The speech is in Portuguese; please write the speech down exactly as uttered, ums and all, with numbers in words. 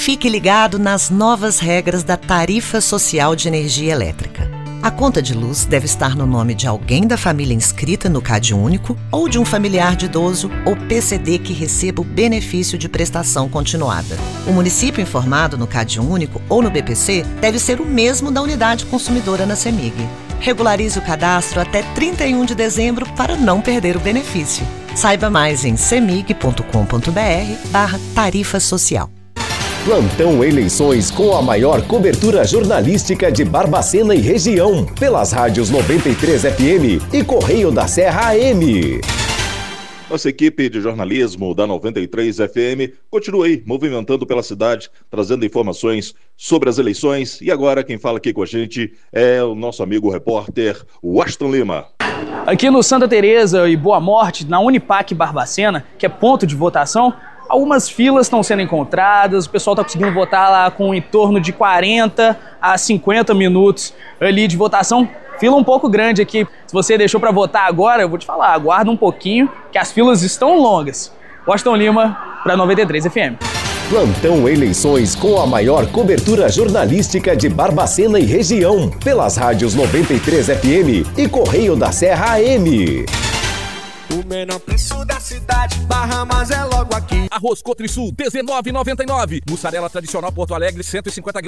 fique ligado nas novas regras da Tarifa Social de Energia Elétrica. A conta de luz deve estar no nome de alguém da família inscrita no CadÚnico ou de um familiar de idoso ou P C D que receba o benefício de prestação continuada. O município informado no CadÚnico ou no B P C deve ser o mesmo da unidade consumidora na CEMIG. Regularize o cadastro até trinta e um de dezembro para não perder o benefício. Saiba mais em cemig.com.br barra tarifa social. Plantão Eleições com a maior cobertura jornalística de Barbacena e região, pelas rádios noventa e três F M e Correio da Serra A M. Nossa equipe de jornalismo da noventa e três F M continua aí, movimentando pela cidade, trazendo informações sobre as eleições. E agora quem fala aqui com a gente é o nosso amigo repórter Washington Lima. Aqui no Santa Teresa e Boa Morte, na Unipac Barbacena, que é ponto de votação, algumas filas estão sendo encontradas, o pessoal está conseguindo votar lá com em torno de quarenta a cinquenta minutos ali de votação. Fila um pouco grande aqui. Se você deixou para votar agora, eu vou te falar, aguarda um pouquinho, que as filas estão longas. Washington Lima, para noventa e três F M. Plantão Eleições com a maior cobertura jornalística de Barbacena e região, pelas rádios noventa e três F M e Correio da Serra A M. O menor preço da cidade, Bahamas é logo aqui. Arroz Cotrisul dezenove reais e noventa e nove centavos. Mussarela tradicional Porto Alegre cento e cinquenta gramas.